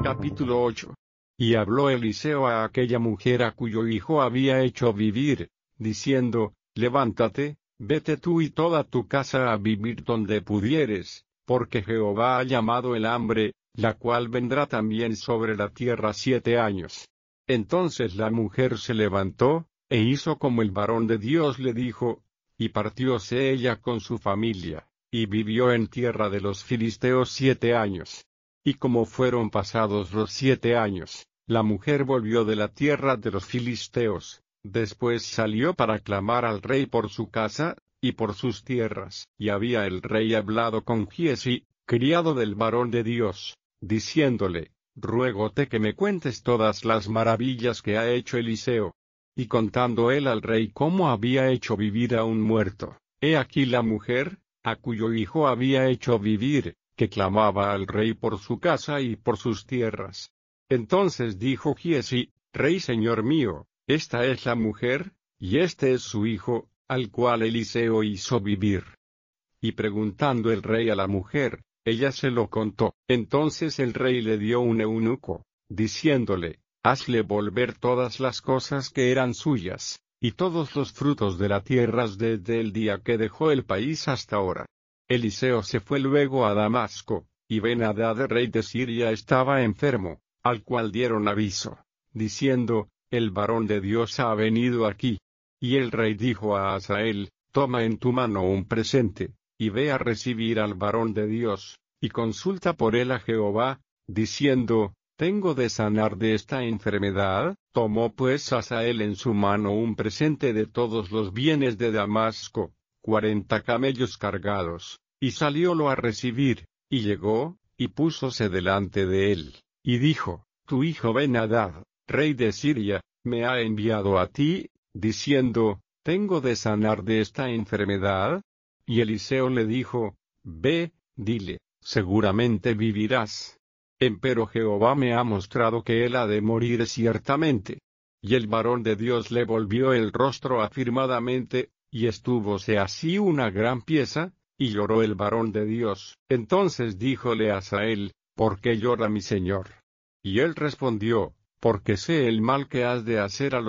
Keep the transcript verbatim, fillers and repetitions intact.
Capítulo ocho. Y habló Eliseo a aquella mujer a cuyo hijo había hecho vivir, diciendo, levántate, vete tú y toda tu casa a vivir donde pudieres, porque Jehová ha llamado el hambre, la cual vendrá también sobre la tierra siete años. Entonces la mujer se levantó, e hizo como el varón de Dios le dijo, y partióse ella con su familia, y vivió en tierra de los filisteos siete años. Y como fueron pasados los siete años, la mujer volvió de la tierra de los filisteos, después salió para clamar al rey por su casa, y por sus tierras. Y había el rey hablado con Giezi, criado del varón de Dios, diciéndole, ruégote que me cuentes todas las maravillas que ha hecho Eliseo. Y contando él al rey cómo había hecho vivir a un muerto, he aquí la mujer, a cuyo hijo había hecho vivir, que clamaba al rey por su casa y por sus tierras. Entonces dijo Giezi, rey señor mío, esta es la mujer, y este es su hijo, al cual Eliseo hizo vivir. Y preguntando el rey a la mujer, ella se lo contó. Entonces el rey le dio un eunuco, diciéndole, hazle volver todas las cosas que eran suyas, y todos los frutos de la tierra desde el día que dejó el país hasta ahora. Eliseo se fue luego a Damasco, y Ben-Hadad rey de Siria estaba enfermo, al cual dieron aviso, diciendo, el varón de Dios ha venido aquí. Y el rey dijo a Hazael, toma en tu mano un presente, y ve a recibir al varón de Dios, y consulta por él a Jehová, diciendo, ¿tengo de sanar de esta enfermedad? Tomó pues Hazael en su mano un presente de todos los bienes de Damasco, cuarenta camellos cargados, y saliólo a recibir, y llegó, y púsose delante de él, y dijo, tu hijo Ben-Hadad, rey de Siria, me ha enviado a ti, diciendo, ¿tengo de sanar de esta enfermedad? Y Eliseo le dijo, ve, dile, seguramente vivirás. Empero Jehová me ha mostrado que él ha de morir ciertamente. Y el varón de Dios le volvió el rostro afirmadamente, y estúvose así una gran pieza, y lloró el varón de Dios. Entonces díjole Hazael, ¿por qué llora mi señor? Y él respondió, porque sé el mal que has de hacer a los